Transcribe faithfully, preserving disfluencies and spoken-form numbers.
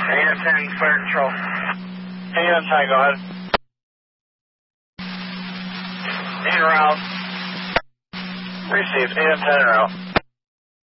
A M ten, clear control. A M ten, go ahead. En route. Received. A M ten en route.